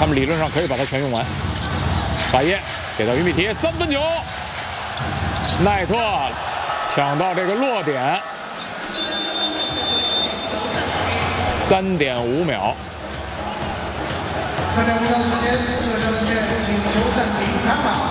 他们理论上可以把它全用完。法耶给到于米提，3分球，奈特抢到这个落点，3.5秒。 3.5秒之间，射手圈请求暂停，看吧。